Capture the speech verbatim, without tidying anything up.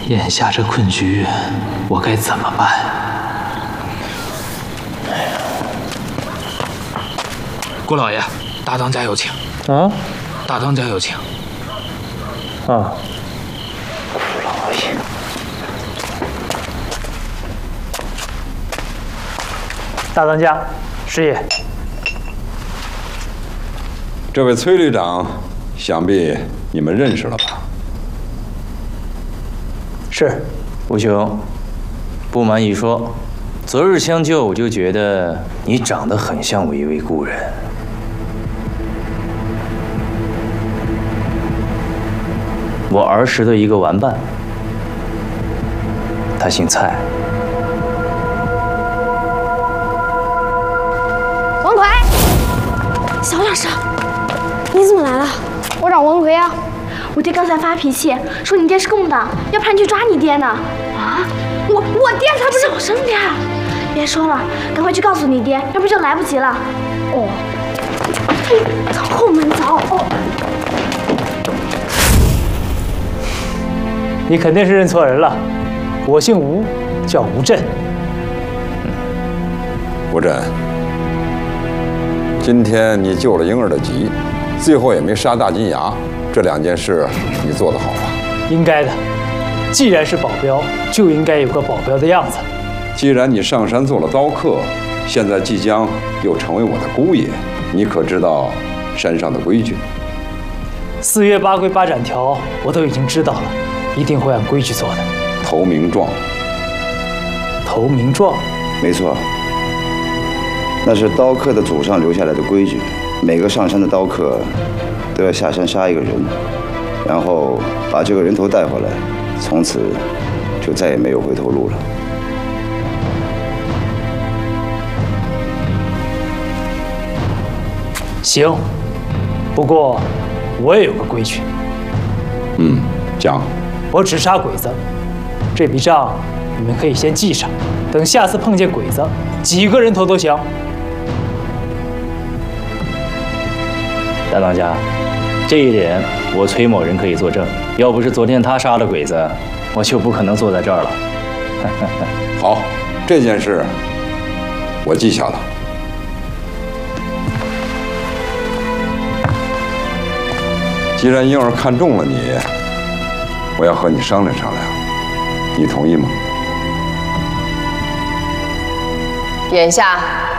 眼下这困局，我该怎么办？郭老爷，大当家有请。 啊， 大当家有请。 啊，顾老爷。大当家，师爷。 这位崔旅长，想必你们认识了吧？ 是， 吴兄，不瞒你说，择日相救，我就觉得你长得很像我一位故人。我儿时的一个玩伴，他姓蔡。 王奎，小点声！你怎么来了？我找王奎啊。我爹刚才发脾气，说你爹是共党，要派人去抓你爹呢。啊？我我爹才不是！小声点！别说了，赶快去告诉你爹，要不就来不及了。哦。从后门走。哦。 你肯定是认错人了，我姓吴，叫吴震。 吴震，今天你救了婴儿的急，最后也没杀大金牙，这两件事你做得好吧？ 应该的，既然是保镖，就应该有个保镖的样子。 既然你上山做了刀客，现在即将又成为我的姑爷，你可知道山上的规矩？ 四岳八规八斩条，我都已经知道了。一定会按规矩做的。 投名状。 投名状， 没错，那是刀客的祖上留下来的规矩。每个上山的刀客都要下山杀一个人，然后把这个人头带回来，从此就再也没有回头路了。 行，不过我也有个规矩。 嗯，讲。 我只杀鬼子，这笔账你们可以先记上，等下次碰见鬼子，几个人头都行。 大当家，这一点我崔某人可以作证。要不是昨天他杀了鬼子，我就不可能坐在这儿了。 好，这件事我记下了。既然婴儿看中了你，我要和你商量商量，你同意吗？ 眼下